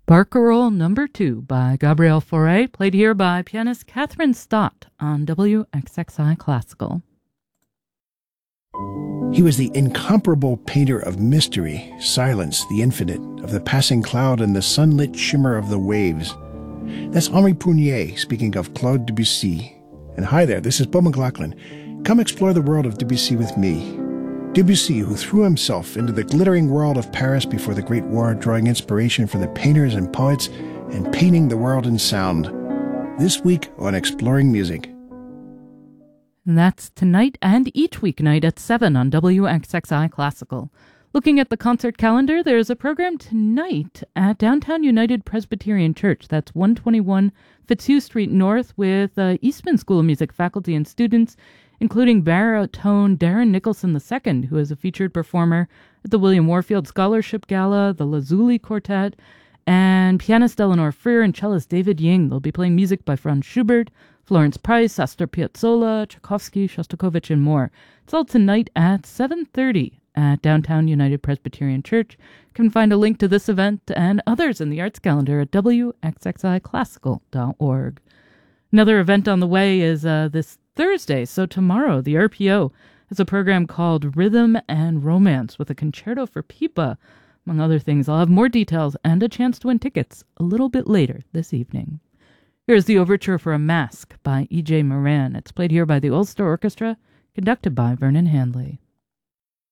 Barcarolle Number 2 by Gabriel Fauré, played here by pianist Catherine Stott on WXXI Classical. He was the incomparable painter of mystery, silence, the infinite, of the passing cloud and the sunlit shimmer of the waves. That's Henri Prunier speaking of Claude Debussy. And hi there, this is Beau McLaughlin. Come explore the world of Debussy with me. Debussy, who threw himself into the glittering world of Paris before the Great War, drawing inspiration for the painters and poets and painting the world in sound. This week on Exploring Music. And that's tonight and each weeknight at 7 on WXXI Classical. Looking at the concert calendar, there's a program tonight at Downtown United Presbyterian Church. That's 121 Fitzhugh Street North with Eastman School of Music faculty and students, including baritone Darren Nicholson II, who is a featured performer at the William Warfield Scholarship Gala, the Lazuli Quartet, and pianist Eleanor Freer and cellist David Ying. They'll be playing music by Franz Schubert, Florence Price, Astor Piazzolla, Tchaikovsky, Shostakovich, and more. It's all tonight at 7:30 at Downtown United Presbyterian Church. You can find a link to this event and others in the arts calendar at wxxiclassical.org. Another event on the way is this Thursday. So tomorrow, the RPO has a program called Rhythm and Romance with a concerto for pipa, among other things. I'll have more details and a chance to win tickets a little bit later this evening. Here's the overture for A Masque by E.J. Moran. It's played here by the Ulster Orchestra, conducted by Vernon Handley.